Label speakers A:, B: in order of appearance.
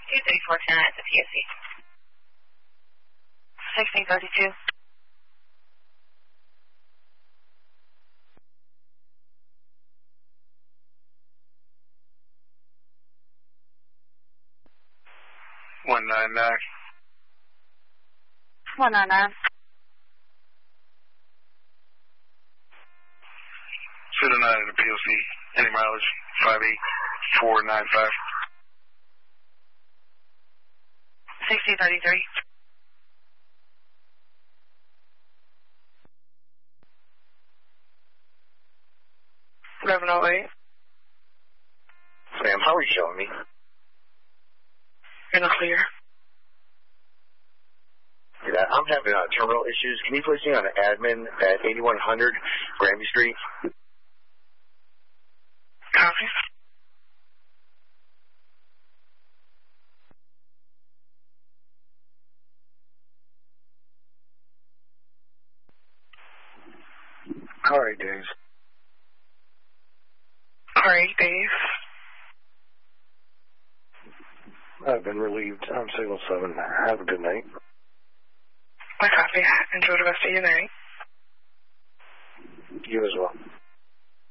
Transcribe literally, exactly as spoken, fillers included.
A: two three four ten at the P S C. sixteen thirty-two.
B: one nine nine.
A: one nine nine.
B: zero nine at the P O C. Any mileage? five eight four nine five.
A: sixteen thirty-three. eleven oh eight.
B: Sam, how are you showing me?
A: In the clear.
B: Yeah, I'm having uh, terminal issues. Can you place me on an admin at eighty-one hundred Granby Street?
A: Copy.
B: All right, Dave.
A: All right, Dave.
B: I've been relieved. I'm Signal seven. Have a good night.
A: I copy. Enjoy the rest of your night.
B: You as well.